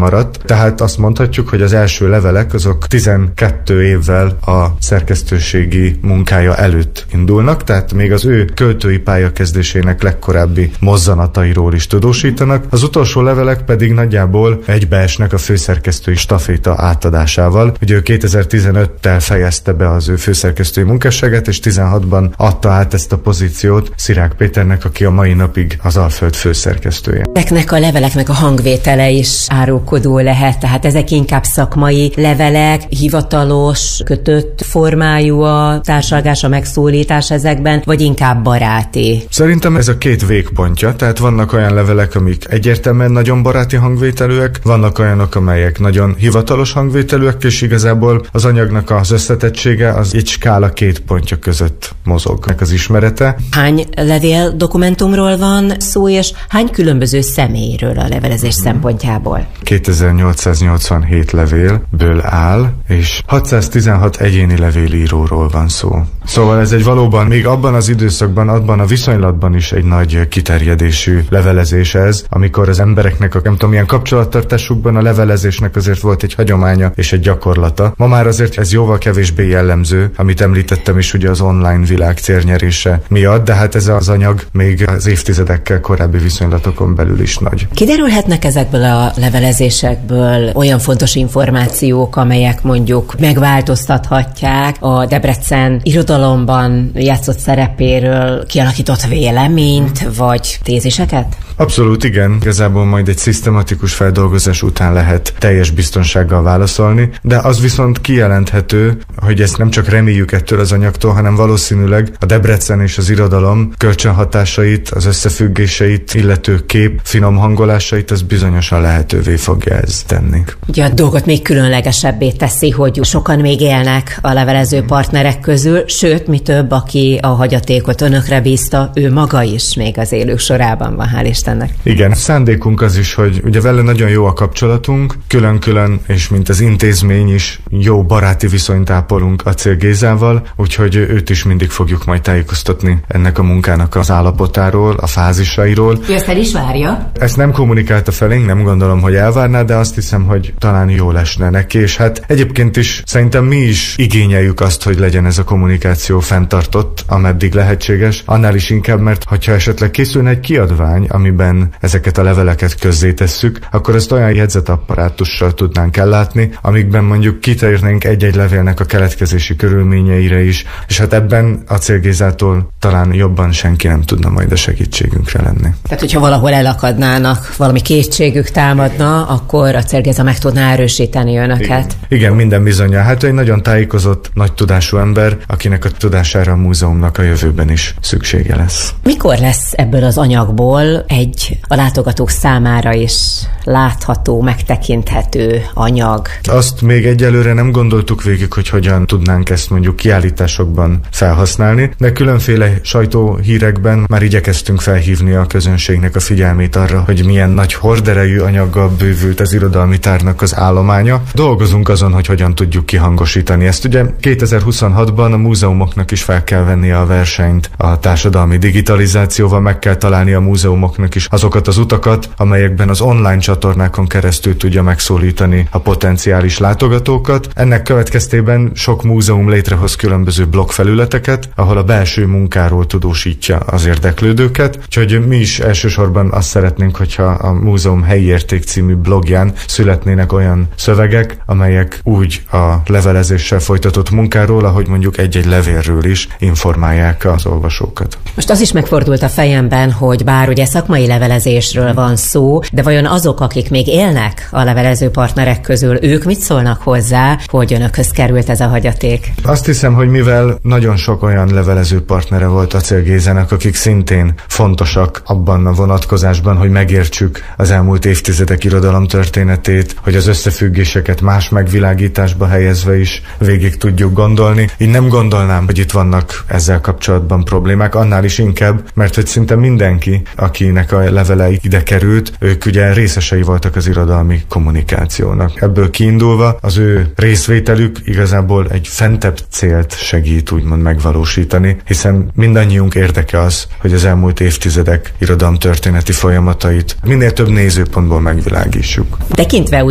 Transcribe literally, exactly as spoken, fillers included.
maradt, tehát azt mondhatjuk, hogy az első levelek azok tizenkét évvel a szerkesztőségi munkája előtt indulnak, tehát még az ő költői pályakezdésének legkorábbi mozzanatairól is tudósítanak. Az utolsó levelek pedig nagyjából egybeesnek a főszerkesztői staféta átadásával. Ugye ő kétezer-tizenöttel fejezte be az ő főszerkesztői munkásságát, és tizenhatban adta át ezt a pozíciót Szirák Péternek, aki a mai napig az Alföld főszerkesztője. Ezeknek a leveleknek a hangvétele is árulkodó lehet, tehát ezek inkább szakmai levelek, hivatalos, kötött formájú a társalgás, a megszólítás ezekben, vagy inkább baráti? Szerintem ez a két végpontja, tehát vannak olyan levelek, amik egyértelműen nagyon baráti hangvételűek, vannak olyanok, amelyek nagyon hivatalos hangvételűek, és igazából az anyagnak az összetettsége az egy skála két pontja között mozog. Nek az ismerete. Hány levél dokumentumról van szó, és hány különböző személyről a levelezés hmm. szempontjából? kétezer-nyolcszáznyolcvanhét levélből áll, és hatszáztizenhat egyéni levélíróról van szó. Szóval ez egy valóban még abban az időszakban, abban a viszonylatban is egy nagy kiterjedésű levelezés ez, amikor az embereknek a nem tudom milyen kapcsolattartásukban a levelezésnek azért volt egy hagyománya és egy gyakorlata. Ma már azért ez jóval kevésbé jellemző, amit említettem is ugye az online világ térnyerése miatt, de hát ez az anyag még az évtizedekkel korábbi viszonylatokon belül is nagy. Kiderülhetnek ezekből a levelezésekből olyan fontos információk, amelyek mondjuk megváltoztathatják a Debrecen irodalomban játszott szerepéről kialakított véleményt, vagy téziseket? Abszolút igen, igazából majd egy szisztematikus feldolgozás után lehet teljes biztonsággal válaszolni, de az viszont kijelenthető, hogy ezt nem csak reméljük ettől az anyagtól, hanem valószínűleg a Debrecen és az irodalom kölcsönhatásait, az összefüggéseit, illető kép finom hangolásait, az bizonyosan lehetővé fogja ez tenni. Ugye a dolgot még különlegesebbé teszi, hogy sokan még élnek a levelező partnerek közül, sőt, mi több, aki a hagyatékot önökre bízta, ő maga is még az élők sorában van, hál' Istennek. Igen, szándékunk az is, hogy ugye vele nagyon jó a kapcsolatunk, külön-külön, és mint az intézmény is jó baráti viszonyt ápolunk Acél Gézával, úgyhogy őt is mindig fogjuk majd tájékoztatni ennek a munkának az állapotáról, a fázisairól. Ő ezt el is várja? Ezt nem kommunikálta felénk, nem gondolom, hogy elvárná, de azt hiszem, hogy talán jó lesne neki, és hát egyébként is szerintem mi is igényeljük azt, hogy legyen ez a kommunikáció fenntartott, ameddig lehetséges, annál is inkább, mert hogyha esetleg készülne egy kiadvány, amiben ezeket a leveleket közzétesszük, akkor ezt olyan jegyzetapparátussal tudnánk ellátni, amikben mondjuk kitérnénk egy-egy levélnek a keletkezési körülményeire is, és hát ebben Acél Gézától talán jobban senki nem tudna majd a segítségünkre lenni. Tehát, hogyha valahol elakadnának, valami kétségük támadna, akkor Acél Géza meg tudná erősíteni önöket. Igen, Igen minden bizonnyal. Hát egy nagyon tájékozott, nagy tudású ember, akinek a tudására a múzeumnak a jövőben is szüksége lesz. Mikor lesz ebből az anyagból egy a látogatók számára is látható, megtekinthető anyag? Azt még egyelőre nem gondoltuk végig, hogy hogyan tudnánk ezt mondjuk kiállításokban felhasználni, de különféle sajtóhírekben már igyekeztünk felhívni a közönségnek a figyelmét arra, hogy milyen nagy horderejű anyaggal bővült az irodalmi tárnak az állománya. Dolgozunk azon, hogy hogyan tudjuk kihangosítani ezt. Ugye kétezer-huszonhatban a múzeumoknak is fel kell venni a versenyt a társadalmi digitalizációval, meg kell találni a múzeumoknak is azokat az utakat, amelyekben az online csatornákon keresztül tudja megszólítani a potenciális látogatókat. Ennek következtében sok múzeum létrehoz különböző blogfelületeket, ahol a belső munkáról tudósítja az érdeklődőket. Úgyhogy mi is elsősorban azt szeretnénk, hogyha a Múzeum Helyi Érték című blogján születnének olyan szövegek, amelyek úgy a levelezéssel folytatott munkáról, ahogy mondjuk egy-egy levélről is informálják az olvasókat. Most az is megfordult a fejemben, hogy bár ugye szakmai levelezésről van szó, de vajon azok, akik még élnek a levelező partnerek közül, ők mit szólnak hozzá, hogy önökhöz került ez a hagyaték? Azt hiszem, hogy mivel nagyon sok olyan levelező partnere volt Acél Gézának, akik szintén fontosak abban a vonatkozásban, hogy megértsük az elmúlt évtizedek irodalomtörténetét, hogy az összefüggéseket más megvilágításba helyezve is végig tudjuk gondolni. Én nem gondolnám, hogy itt vannak ezzel kapcsolatban problémák, annál is inkább, mert hogy szinte mindenki, akinek a levelei ide került, ők ugye részesei voltak az irodalmi kommunikációnak. Ebből kiindulva az ő részvételük igazából egy fentebb célt segít úgymond megvalósítani, hiszen mindannyiunk érdeke az, hogy az elmúlt évtizedek irodalomtörténeti folyamatait minél több nézőpontból megvilágítsuk. Tekintve